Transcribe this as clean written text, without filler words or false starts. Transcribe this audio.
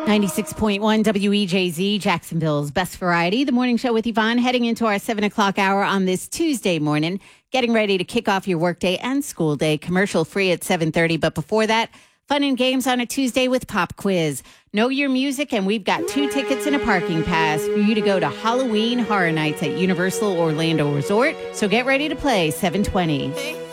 96.1 WEJZ, Jacksonville's best variety. The morning show with Yvonne, heading into our 7 o'clock hour on this Tuesday morning, getting ready to kick off your workday and school day, commercial free at 7:30. But before that, fun and games on a Tuesday with Pop Quiz. Know your music, and we've got 2 tickets and a parking pass for you to go to Halloween Horror Nights at Universal Orlando Resort. So get ready to play 7:20.